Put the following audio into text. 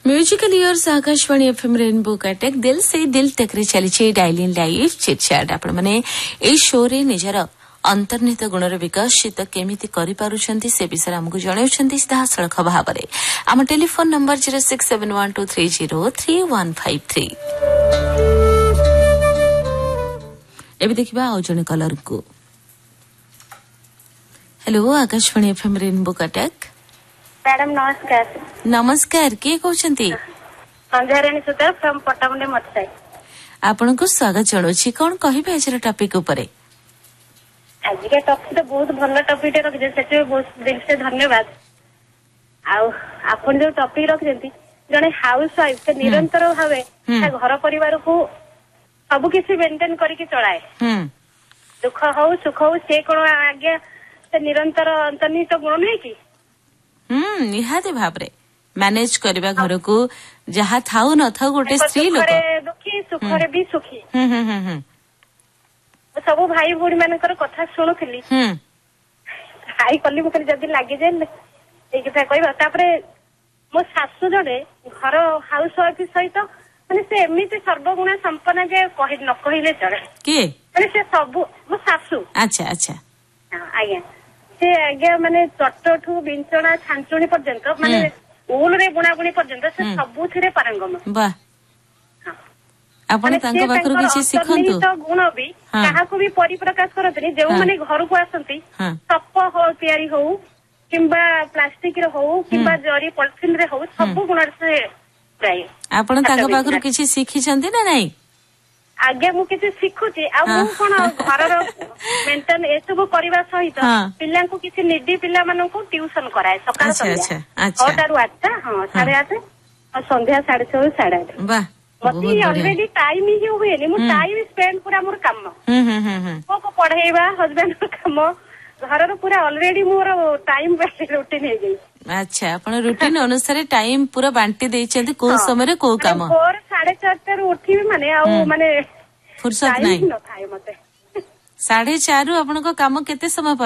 Musical years Akashvani FM rainbow का take दिल से दिल तक रे चली डायलिन लाइव चिटचाट आपण माने ए शो रे निजर अंतर्निहित गुणर विकसित केमिति करि पारुछंती से विषय हमकु जणाउछंती सीधा सड़क भाबरे आम टेलीफोन नंबर 067123033153 एबे देखिबा आ जने कलर को हेलो आकाशवाणी एफएम रेनबो का टेक मैडम नमस्कार। नमस्कार किए कहउछंती संध्याराणी सुतार फ्रॉम पट्टामुंडे मथसाई आपनको स्वागत जणाउछि कोन कहिबे आजर टॉपिक ऊपर आज के टॉपिक तो बहुत भल टॉपिक रखजे सेटे बहुत दिल से धन्यवाद। आउ आपन जो टॉपिक रखजंती जने हाउस वाइफ से निरंतर भावे घर परिवार को सब किसी मेंटेन करके चलाए दुख हो सुख हो से कोन आगे से निरंतर अंतर्निहित गुण नहीं की निहाती भाबरे मैनेज करबा घर को जहा थाउ न थाउ गोटे स्त्री लोक दुखी सुखरे भी सुखी सब भाई भौणी मानकर कथा शुणुली भाई कली मुझे जदि लगी जाए कथा कहवा मो शाशु जड़े घर हाउस वाइफ सहित माने से एमती सर्वगुणा संपन्न जे न कहले चले किए माने से सब मो शाशु अच्छा अच्छा आज्ञा से आज्ञा माने चटठू बिंचना छांचुणी पर्यंत माने ऊल रे बुणाबुणी पर्यंत से सबुथिरे पारंगम वाह आपण तांको पाखरु किछि सिखंतु गुण भी काहाको भी परिप्रकाश करतनी जे माने घर को आसंती सप हो तयारी हो किंबा प्लास्टिक रे हो किंबा जरी पॉलिथिन रे हो सब गुण से प्राय आपण तांको पाखरु किछि सिखिछंती ना नाही आगे मु किछि सिखुची आ मु कोन घरर मेंटेन ए सब करबा सहित पिल्ला को किछि निडी पिल्ला मानन को ट्यूशन कराए सकाळ संध्या अच्छा 6 ରୁ 8 हां 8:30 और संध्या 6:30 8:30 वाह मते ऑलरेडी टाइम ही हुए नि मु टाइम स्पेंड पूरा मोर काम को पढ़ेबा हस्बैंड को काम घरर पूरा ऑलरेडी मोर टाइम रूटीन हे गई अच्छा आपण रूटीन अनुसार टाइम पूरा बांटी देइछंती को समय रे को काम 4:30 ରୁ उठिबी माने आ माने फुर्सत नाही न थाए मते 4:30 ରୁ आपण को काम केते समय